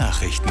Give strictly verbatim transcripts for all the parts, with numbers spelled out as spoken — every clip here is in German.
Nachrichten.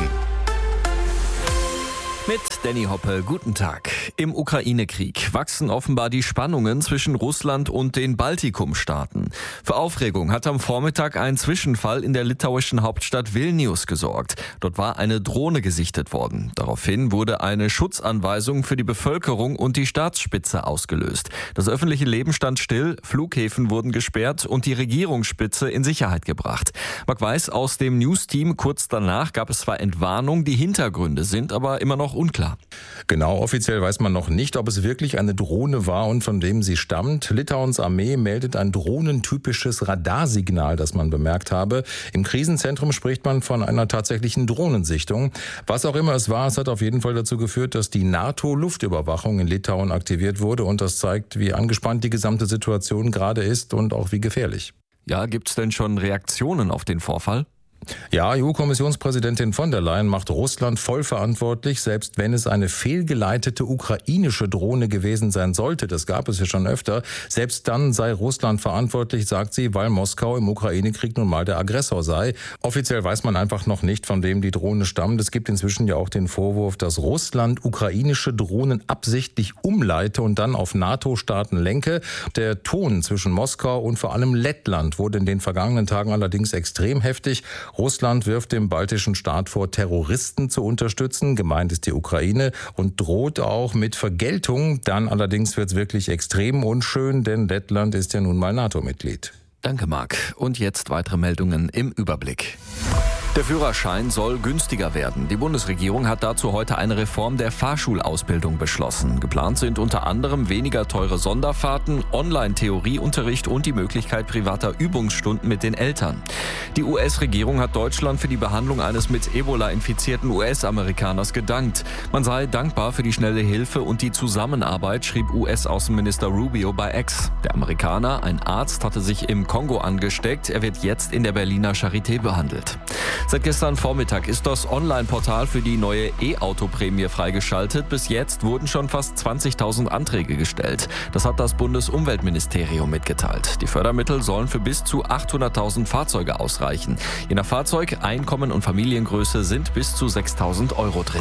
Mit Danny Hoppe, guten Tag. Im Ukraine-Krieg wachsen offenbar die Spannungen zwischen Russland und den Baltikum-Staaten. Für Aufregung hat am Vormittag ein Zwischenfall in der litauischen Hauptstadt Vilnius gesorgt. Dort war eine Drohne gesichtet worden. Daraufhin wurde eine Schutzanweisung für die Bevölkerung und die Staatsspitze ausgelöst. Das öffentliche Leben stand still, Flughäfen wurden gesperrt und die Regierungsspitze in Sicherheit gebracht. Marc Weiß aus dem News-Team, kurz danach gab es zwar Entwarnung, die Hintergründe sind aber immer noch unklar. Genau, offiziell weiß man noch nicht, ob es wirklich eine Drohne war und von wem sie stammt. Litauens Armee meldet ein drohnentypisches Radarsignal, das man bemerkt habe. Im Krisenzentrum spricht man von einer tatsächlichen Drohnensichtung. Was auch immer es war, es hat auf jeden Fall dazu geführt, dass die NATO-Luftüberwachung in Litauen aktiviert wurde. Und das zeigt, wie angespannt die gesamte Situation gerade ist und auch wie gefährlich. Ja, gibt's denn schon Reaktionen auf den Vorfall? Ja, E U-Kommissionspräsidentin von der Leyen macht Russland voll verantwortlich, selbst wenn es eine fehlgeleitete ukrainische Drohne gewesen sein sollte. Das gab es ja schon öfter. Selbst dann sei Russland verantwortlich, sagt sie, weil Moskau im Ukraine-Krieg nun mal der Aggressor sei. Offiziell weiß man einfach noch nicht, von wem die Drohne stammt. Es gibt inzwischen ja auch den Vorwurf, dass Russland ukrainische Drohnen absichtlich umleite und dann auf NATO-Staaten lenke. Der Ton zwischen Moskau und vor allem Lettland wurde in den vergangenen Tagen allerdings extrem heftig. Russland wirft dem baltischen Staat vor, Terroristen zu unterstützen. Gemeint ist die Ukraine und droht auch mit Vergeltung. Dann allerdings wird es wirklich extrem unschön, denn Lettland ist ja nun mal NATO-Mitglied. Danke, Marc. Und jetzt weitere Meldungen im Überblick. Der Führerschein soll günstiger werden. Die Bundesregierung hat dazu heute eine Reform der Fahrschulausbildung beschlossen. Geplant sind unter anderem weniger teure Sonderfahrten, Online-Theorieunterricht und die Möglichkeit privater Übungsstunden mit den Eltern. Die U S-Regierung hat Deutschland für die Behandlung eines mit Ebola infizierten U S-Amerikaners gedankt. Man sei dankbar für die schnelle Hilfe und die Zusammenarbeit, schrieb U S-Außenminister Rubio bei X. Der Amerikaner, ein Arzt, hatte sich im Kongo angesteckt. Er wird jetzt in der Berliner Charité behandelt. Seit gestern Vormittag ist das Online-Portal für die neue E-Auto-Prämie freigeschaltet. Bis jetzt wurden schon fast zwanzigtausend Anträge gestellt. Das hat das Bundesumweltministerium mitgeteilt. Die Fördermittel sollen für bis zu achthunderttausend Fahrzeuge ausreichen. Je nach Fahrzeug, Einkommen und Familiengröße sind bis zu sechstausend Euro drin.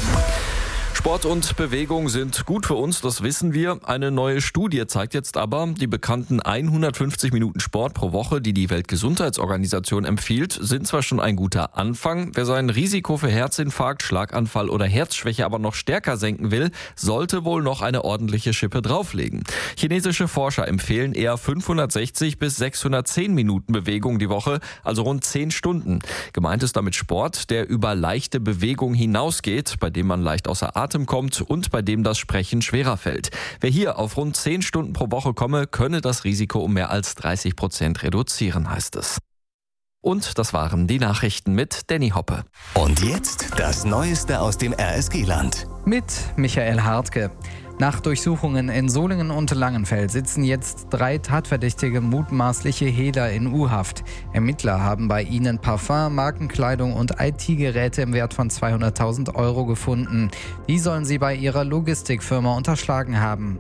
Sport und Bewegung sind gut für uns, das wissen wir. Eine neue Studie zeigt jetzt aber, die bekannten hundertfünfzig Minuten Sport pro Woche, die die Weltgesundheitsorganisation empfiehlt, sind zwar schon ein guter Anfang. Wer sein Risiko für Herzinfarkt, Schlaganfall oder Herzschwäche aber noch stärker senken will, sollte wohl noch eine ordentliche Schippe drauflegen. Chinesische Forscher empfehlen eher fünfhundertsechzig bis sechshundertzehn Minuten Bewegung die Woche, also rund zehn Stunden. Gemeint ist damit Sport, der über leichte Bewegung hinausgeht, bei dem man leicht außer Atem kommt und bei dem das Sprechen schwerer fällt. Wer hier auf rund zehn Stunden pro Woche komme, könne das Risiko um mehr als dreißig Prozent reduzieren, heißt es. Und das waren die Nachrichten mit Danny Hoppe. Und jetzt das Neueste aus dem R S G-Land. Mit Michael Hartke. Nach Durchsuchungen in Solingen und Langenfeld sitzen jetzt drei tatverdächtige mutmaßliche Hehler in U-Haft. Ermittler haben bei ihnen Parfum, Markenkleidung und I T-Geräte im Wert von zweihunderttausend Euro gefunden. Die sollen sie bei ihrer Logistikfirma unterschlagen haben.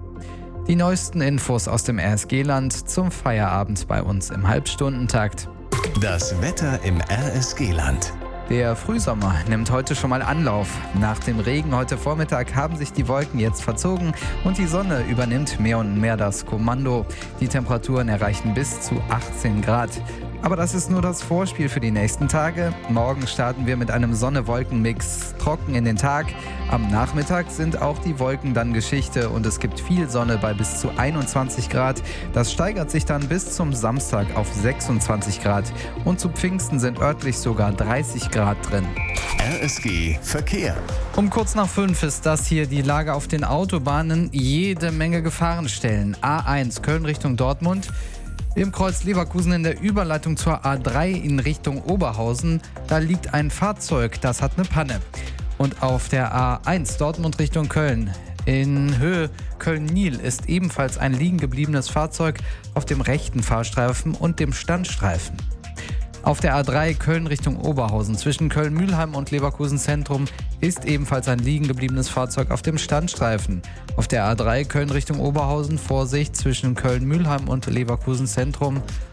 Die neuesten Infos aus dem R S G-Land zum Feierabend bei uns im Halbstundentakt. Das Wetter im R S G-Land. Der Frühsommer nimmt heute schon mal Anlauf. Nach dem Regen heute Vormittag haben sich die Wolken jetzt verzogen und die Sonne übernimmt mehr und mehr das Kommando. Die Temperaturen erreichen bis zu achtzehn Grad. Aber das ist nur das Vorspiel für die nächsten Tage. Morgen starten wir mit einem Sonne-Wolken-Mix trocken in den Tag. Am Nachmittag sind auch die Wolken dann Geschichte und es gibt viel Sonne bei bis zu einundzwanzig Grad. Das steigert sich dann bis zum Samstag auf sechsundzwanzig Grad. Und zu Pfingsten sind örtlich sogar dreißig Grad drin. R S G Verkehr. Um kurz nach fünf ist das hier die Lage auf den Autobahnen. Jede Menge Gefahrenstellen. A eins Köln Richtung Dortmund. Im Kreuz Leverkusen in der Überleitung zur A drei in Richtung Oberhausen, da liegt ein Fahrzeug, das hat eine Panne. Und auf der A eins Dortmund Richtung Köln, in Höhe Köln-Nil, ist ebenfalls ein liegen gebliebenes Fahrzeug auf dem rechten Fahrstreifen und dem Standstreifen. Auf der A drei Köln Richtung Oberhausen zwischen Köln-Mülheim und Leverkusen Zentrum ist ebenfalls ein liegen gebliebenes Fahrzeug auf dem Standstreifen. Auf der A drei Köln Richtung Oberhausen Vorsicht zwischen Köln-Mülheim und Leverkusen Zentrum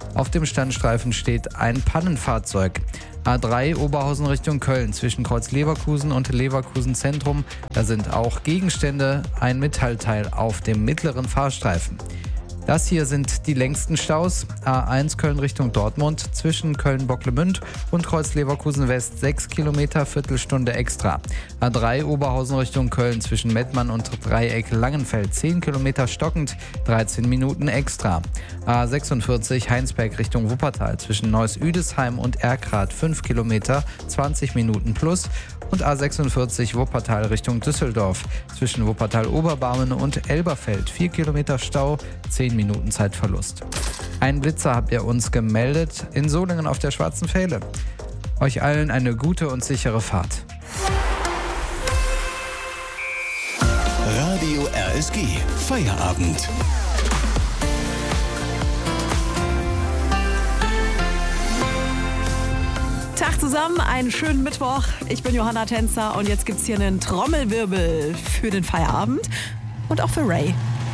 Auf dem Standstreifen steht ein Pannenfahrzeug. A drei Oberhausen Richtung Köln zwischen Kreuz Leverkusen und Leverkusen Zentrum. Da sind auch Gegenstände, ein Metallteil auf dem mittleren Fahrstreifen. Das hier sind die längsten Staus. A eins Köln Richtung Dortmund zwischen Köln-Bocklemünd und Kreuz Leverkusen West sechs Kilometer, Viertelstunde extra. A drei Oberhausen Richtung Köln zwischen Mettmann und Dreieck Langenfeld zehn Kilometer stockend, dreizehn Minuten extra. A sechsundvierzig Heinsberg Richtung Wuppertal zwischen Neuss-Üdesheim und Erkrath fünf Kilometer, zwanzig Minuten plus. Und A sechsundvierzig Wuppertal Richtung Düsseldorf zwischen Wuppertal-Oberbarmen und Elberfeld vier Kilometer Stau, zehn Minuten Zeitverlust. Ein Blitzer habt ihr uns gemeldet in Solingen auf der Schwarzen Pfähle. Euch allen eine gute und sichere Fahrt. Radio R S G. Feierabend. Tag zusammen, einen schönen Mittwoch. Ich bin Johanna Tänzer und jetzt gibt's hier einen Trommelwirbel für den Feierabend und auch für Ray.